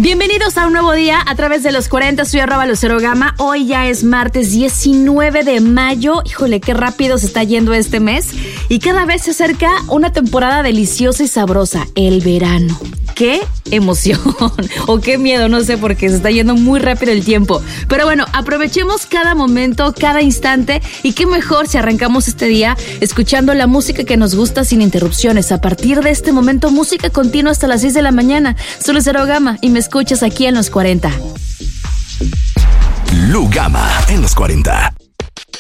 Bienvenidos a un nuevo día a través de los 40, soy @LuceroGama. Hoy ya es martes 19 de mayo. Híjole, qué rápido se está yendo este mes. Y cada vez se acerca una temporada deliciosa y sabrosa, el verano. ¡Qué emoción! O qué miedo, no sé, porque se está yendo muy rápido el tiempo. Pero bueno, aprovechemos cada momento, cada instante. Y qué mejor si arrancamos este día escuchando la música que nos gusta sin interrupciones. A partir de este momento, música continua hasta las 6 de la mañana. Soy Lucero Gama y me escuchas aquí en los 40. Lu Gama en los 40.